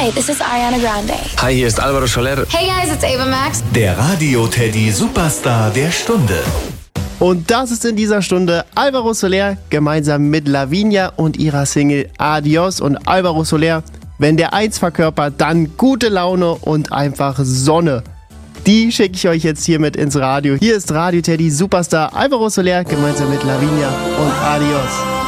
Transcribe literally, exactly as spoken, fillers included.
Hey, this is Ariana Grande. Hi, hier ist Alvaro Soler. Hey guys, it's Ava Max. Der Radio-Teddy Superstar der Stunde. Und das ist in dieser Stunde Alvaro Soler gemeinsam mit Lavinia und ihrer Single Adios. Und Alvaro Soler, wenn der eins verkörpert, dann gute Laune und einfach Sonne. Die schicke ich euch jetzt hiermit ins Radio. Hier ist Radio-Teddy Superstar Alvaro Soler gemeinsam mit Lavinia und Adios.